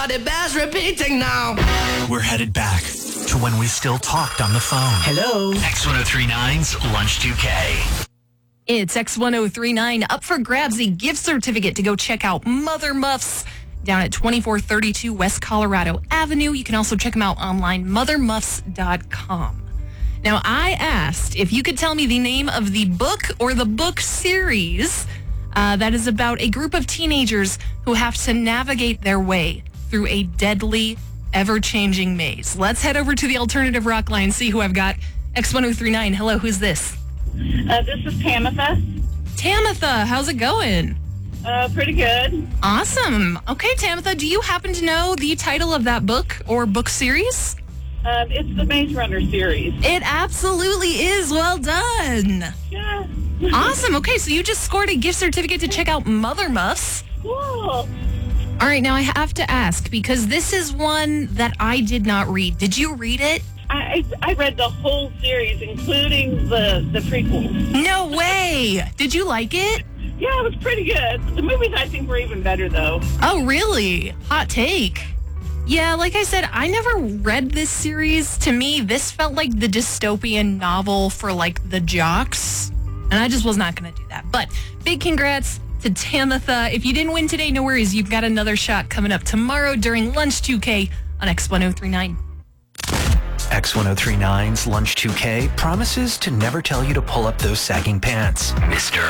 but it bears repeating now. We're headed back to when we still talked on the phone. Hello. X1039's Lunch 2K. It's X1039 up for grabs, a gift certificate to go check out Mother Muffs down at 2432 West Colorado Avenue. You can also check them out online, mothermuffs.com. Now, I asked if you could tell me the name of the book or the book series that is about a group of teenagers who have to navigate their way through a deadly, ever-changing maze. Let's head over to the alternative rock line, see who I've got. X1039, hello, who's this? This is Tamitha. Tamitha, how's it going? Pretty good. Awesome. Okay, Tamitha, do you happen to know the title of that book or book series? It's the Maze Runner series. It absolutely is. Well done. Yeah. Awesome. Okay, so you just scored a gift certificate to check out Mother Muffs. Cool. All right, now I have to ask, because this is one that I did not read. Did you read it? I read the whole series, including the prequels. No way. Did you like it? Yeah, it was pretty good. The movies, I think, were even better, though. Oh, really? Hot take. Yeah, like I said, I never read this series. To me, this felt like the dystopian novel for, like, the jocks. And I just was not going to do that. But big congrats to Tamitha. If you didn't win today, no worries. You've got another shot coming up tomorrow during Lunch 2K on X1039. X1039's Lunch 2K promises to never tell you to pull up those sagging pants. Mr.